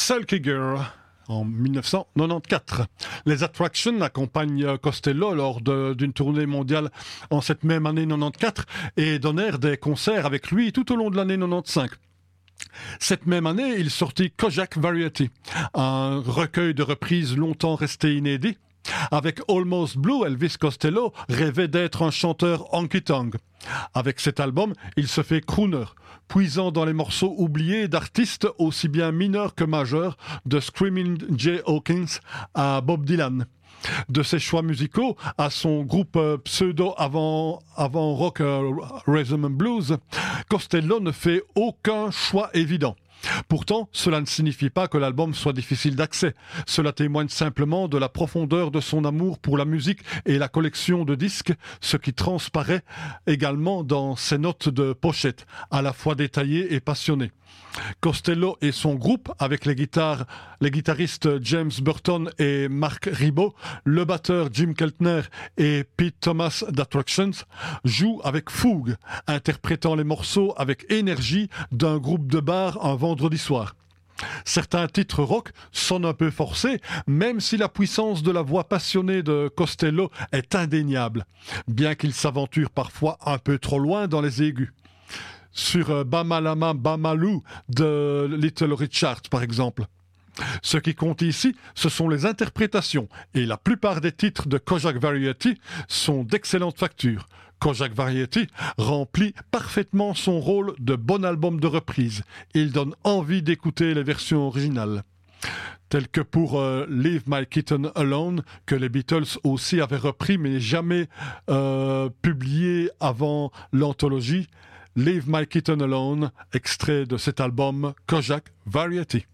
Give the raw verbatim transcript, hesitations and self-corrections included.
Selkie Girl en dix-neuf cent quatre-vingt-quatorze. Les Attractions accompagnent Costello lors de, d'une tournée mondiale en cette même année quatre-vingt-quatorze et donnèrent des concerts avec lui tout au long de l'année quatre-vingt-quinze. Cette même année, il sortit Kojak Variety, un recueil de reprises longtemps resté inédit. Avec Almost Blue, Elvis Costello rêvait d'être un chanteur honky-tonk. Avec cet album, il se fait crooner, puisant dans les morceaux oubliés d'artistes aussi bien mineurs que majeurs, de Screaming Jay Hawkins à Bob Dylan. De ses choix musicaux à son groupe pseudo avant, avant rock euh, Rhythm and Blues, Costello ne fait aucun choix évident. Pourtant, cela ne signifie pas que l'album soit difficile d'accès. Cela témoigne simplement de la profondeur de son amour pour la musique et la collection de disques, ce qui transparaît également dans ses notes de pochette, à la fois détaillées et passionnées. Costello et son groupe, avec les, guitares, les guitaristes James Burton et Mark Ribot, le batteur Jim Keltner et Pete Thomas d'Attractions, jouent avec fougue, interprétant les morceaux avec énergie d'un groupe de bar un vendredi soir. Certains titres rock sonnent un peu forcés, même si la puissance de la voix passionnée de Costello est indéniable, bien qu'il s'aventure parfois un peu trop loin dans les aigus. Sur euh, Bamalama Bamalou de Little Richard, par exemple. Ce qui compte ici, ce sont les interprétations, et la plupart des titres de Kojak Variety sont d'excellente facture. Kojak Variety remplit parfaitement son rôle de bon album de reprise. Il donne envie d'écouter les versions originales. Telles que pour euh, Leave My Kitten Alone, que les Beatles aussi avaient repris, mais jamais euh, publié avant l'anthologie. Leave My Kitten Alone, extrait de cet album Kojak Variety.